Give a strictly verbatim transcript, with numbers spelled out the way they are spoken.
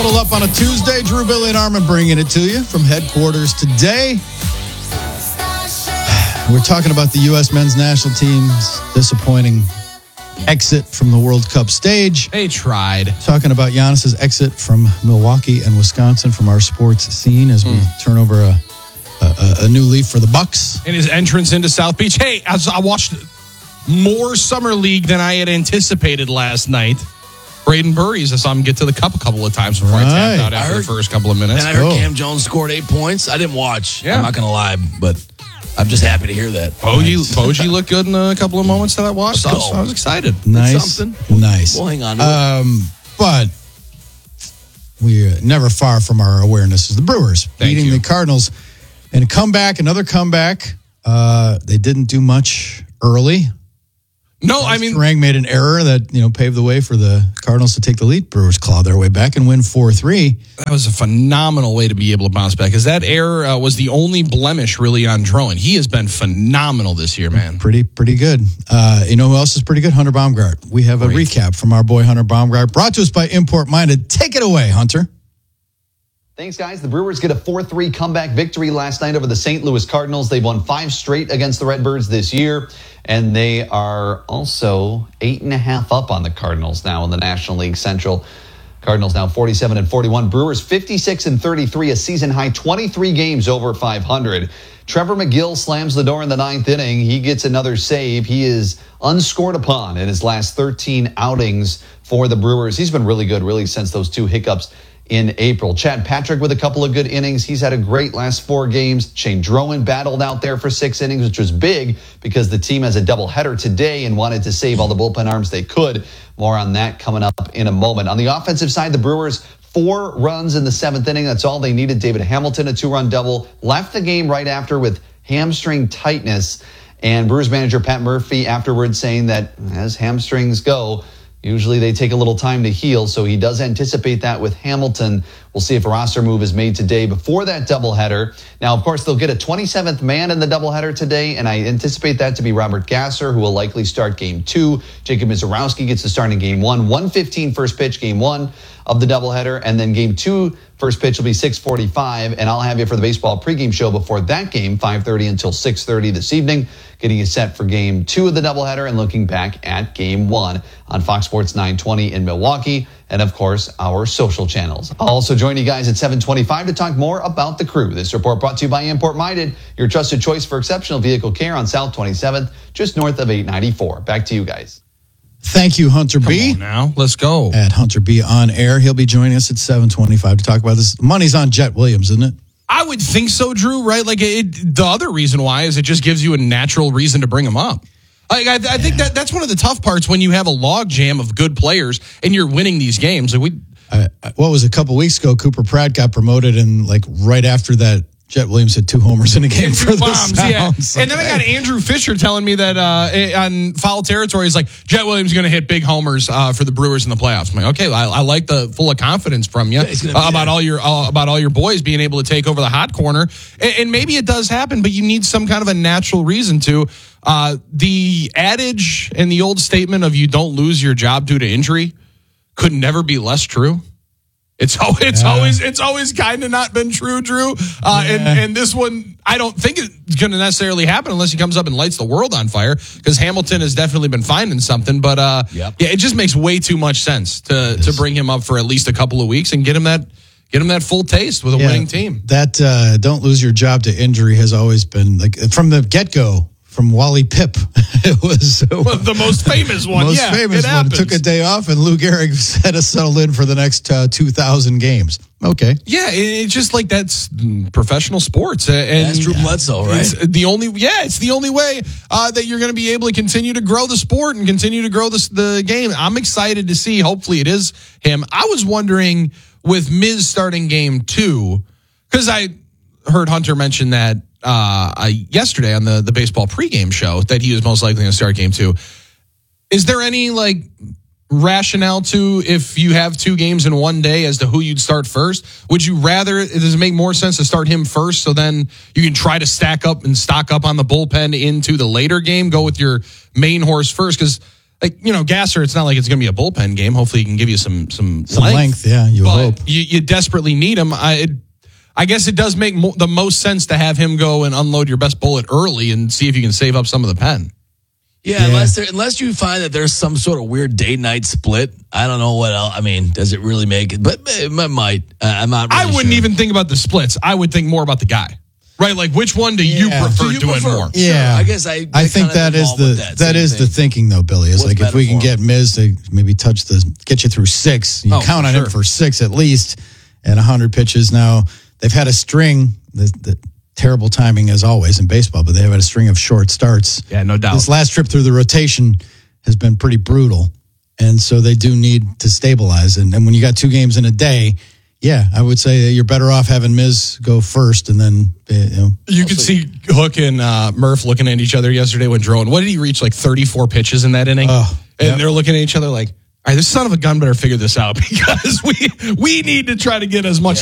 Huddle Up on a Tuesday. Drew, Billy, and Armin bringing it to you from headquarters today. We're talking about the U S men's national team's disappointing exit from the World Cup stage. They tried. Talking about Giannis's exit from Milwaukee and Wisconsin from our sports scene as we mm. turn over a, a, a new leaf for the Bucks. And his entrance into South Beach. Hey, as I watched more Summer League than I had anticipated last night. Braden Burries, I saw him get to the cup a couple of times before right. I tapped out after heard, the first couple of minutes. And I heard oh. Cam Jones scored eight points. I didn't watch. Yeah. I'm not going to lie, but I'm just happy to hear that. Bogey, Bogey looked good in a couple of moments that I watched. I was, I was excited. Nice. Something. Nice. We'll hang on to um, it. But we're never far from our awareness is the Brewers Thank beating you. the Cardinals. And a comeback, another comeback. Uh, they didn't do much early. No, I mean, Rang made an error that, you know, paved the way for the Cardinals to take the lead. Brewers claw their way back and win four three. That was a phenomenal way to be able to bounce back because that error uh, was the only blemish really on Drowan. He has been phenomenal this year, man. Pretty, pretty good. Uh, you know who else is pretty good? Hunter Baumgart. We have a Great. recap from our boy Hunter Baumgart, brought to us by Import Minded. Take it away, Hunter. Thanks, guys. The Brewers get a four three comeback victory last night over the Saint Louis Cardinals. They've won five straight against the Redbirds this year, and they are also eight and a half up on the Cardinals now in the National League Central. Cardinals now forty-seven and forty-one. Brewers fifty-six and thirty-three, a season high twenty-three games over five hundred. Trevor McGill slams the door in the ninth inning. He gets another save. He is unscored upon in his last thirteen outings for the Brewers. He's been really good, really, since those two hiccups in April. Chad Patrick with a couple of good innings. He's had a great last four games. Shane Drowan battled out there for six innings, which was big because the team has a doubleheader today and wanted to save all the bullpen arms they could. More on that coming up in a moment. On the offensive side, the Brewers, four runs in the seventh inning. That's all they needed. David Hamilton, a two-run double, left the game right after with hamstring tightness. And Brewers manager Pat Murphy afterwards saying that as hamstrings go, usually they take a little time to heal, so he does anticipate that with Hamilton. We'll see if a roster move is made today before that doubleheader. Now, of course, they'll get a twenty-seventh man in the doubleheader today, and I anticipate that to be Robert Gasser, who will likely start game two. Jacob Mizorowski gets to start in game one. one fifteen first pitch, game one of the doubleheader, and then game two, first pitch will be six forty-five, and I'll have you for the baseball pregame show before that game, five thirty until six thirty this evening, getting you set for game two of the doubleheader and looking back at game one on Fox Sports nine twenty in Milwaukee, and of course, our social channels. I'll also join you guys at seven twenty-five to talk more about the crew. This report brought to you by Import Minded, your trusted choice for exceptional vehicle care on South twenty-seventh, just north of eight ninety-four. Back to you guys. Thank you, Hunter Come B. on now, let's go. At Hunter B on air. He'll be joining us at seven twenty-five to talk about this. Money's on Jet Williams, isn't it? I would think so, Drew, right? Like, it, the other reason why is it just gives you a natural reason to bring him up. Like, I, I think that that's one of the tough parts when you have a log jam of good players and you're winning these games. Like we, uh, what was it, a couple weeks ago, Cooper Pratt got promoted, and like right after that, Jet Williams had two homers in a game for the bombs, Sounds. yeah. And then I got Andrew Fisher telling me that uh, on Foul Territory, he's like, Jet Williams is going to hit big homers uh, for the Brewers in the playoffs. I'm like, okay, I, I like the full of confidence from you uh, about all your uh, about all your boys being able to take over the hot corner. And, and maybe it does happen, but you need some kind of a natural reason to. Uh, the adage and the old statement of you don't lose your job due to injury could never be less true. It's always, it's yeah. always, it's always kind of not been true, Drew. Uh, yeah. and, and this one, I don't think it's going to necessarily happen unless he comes up and lights the world on fire, because Hamilton has definitely been finding something. But uh, yep. yeah, it just makes way too much sense to to bring him up for at least a couple of weeks and get him that get him that full taste with a yeah, winning team. That uh, don't lose your job to injury has always been like from the get go. From Wally Pipp, it was well, the most famous one. Most yeah, famous it one. Happens. Took a day off, and Lou Gehrig had us settle in for the next uh, two thousand games. Okay. Yeah, it's just like that's professional sports. And that's Drew Bledsoe, right? It's the only, yeah, it's the only way uh, that you're going to be able to continue to grow the sport and continue to grow the, the game. I'm excited to see. Hopefully, it is him. I was wondering with Miz starting game two, because I heard Hunter mention that. Uh, yesterday on the, the baseball pregame show that he was most likely going to start game two. Is there any like rationale to if you have two games in one day as to who you'd start first? Would you rather, does it make more sense to start him first so then you can try to stack up and stock up on the bullpen into the later game, go with your main horse first? Because like, you know, Gasser, it's not like it's going to be a bullpen game. Hopefully he can give you some some, Some length. length, yeah, you but hope. You, you desperately need him. I, it, I guess it does make mo- the most sense to have him go and unload your best bullet early and see if you can save up some of the pen. Yeah, yeah. unless there, unless you find that there's some sort of weird day-night split. I don't know what else. I mean, does it really make it? But it might. Uh, I'm not really I wouldn't sure. even think about the splits. I would think more about the guy. Right? Like, which one do you Yeah. prefer Do you doing prefer- more? Yeah, Sure, I guess I- I I think kind of that is involved the with that, that, that same is the thing. thinking though, Billy. Is What's like if better we can for get Miz to maybe touch the get you through six, you Oh, count for on sure. him for six at least, and a hundred pitches. Now they've had a string. The, the terrible timing as always in baseball, but they've had a string of short starts. Yeah, no doubt. This last trip through the rotation has been pretty brutal, and so they do need to stabilize. And, and when you got two games in a day, yeah, I would say that you're better off having Miz go first, and then uh, you know. You could see Hook and uh, Murph looking at each other yesterday when Drone. What did he reach? Like thirty-four pitches in that inning? Oh, and yep. they're looking at each other like, all right, this son of a gun better figure this out because we we need to try to get as much